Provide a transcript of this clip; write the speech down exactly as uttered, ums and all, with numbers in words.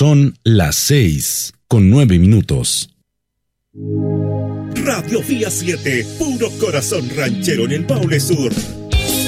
Son las seis con nueve minutos. Radio Día siete, puro corazón ranchero en el Maule Sur.